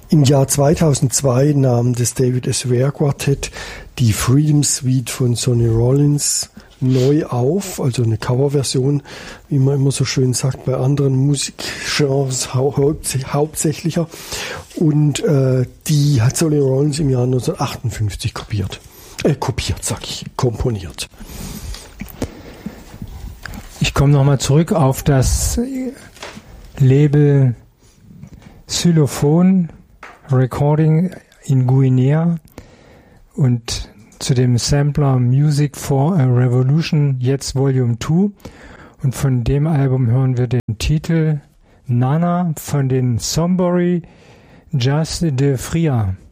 Im Jahr 2002 nahm das David S. Ware Quartet die Freedom Suite von Sonny Rollins neu auf, also eine Coverversion, wie man immer so schön sagt, bei anderen Musikgenres hauptsächlicher. Und die hat Sonny Rollins im Jahr 1958 komponiert. Ich komme nochmal zurück auf das Label Xylophon Recording in Guinea und zu dem Sampler Music for a Revolution, jetzt Volume 2. Und von dem Album hören wir den Titel Nana von den Sombury Jazz de Fria.